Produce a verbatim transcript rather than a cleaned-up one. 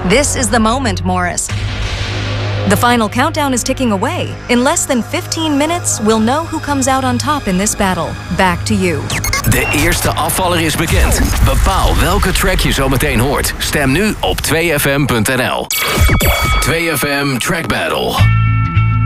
This is the moment, Morris. The final countdown is ticking away. In less than fifteen minutes, we'll know who comes out on top in this battle. Back to you. De eerste afvaller is bekend. Bepaal welke track je zo meteen hoort. Stem nu op twee f m punt n l. twee F M Track Battle.